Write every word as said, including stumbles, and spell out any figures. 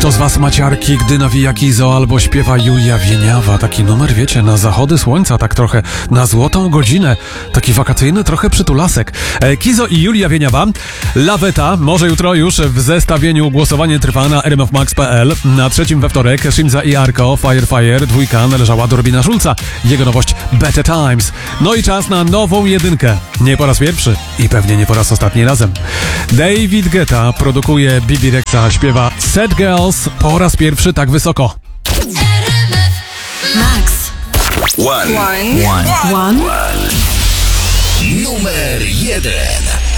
To z was maciarki, gdy nawija Kizo albo śpiewa Julia Wieniawa. Taki numer, wiecie, na zachody słońca, tak trochę na złotą godzinę. Taki wakacyjny, trochę przytulasek. E, Kizo i Julia Wieniawa. Laweta, może jutro już w zestawieniu głosowanie trwa na r m f max kropka p l. Na trzecim we wtorek Szymza i Arko, Fire Fire, dwójka należała do Robina Schulza. Jego nowość Better Times. No i czas na nową jedynkę. Nie po raz pierwszy i pewnie nie po raz ostatni razem. David Guetta produkuje Bibi Rexa, śpiewa Sad Girls po raz pierwszy tak wysoko. Max. One. One. One. One. Numer jeden.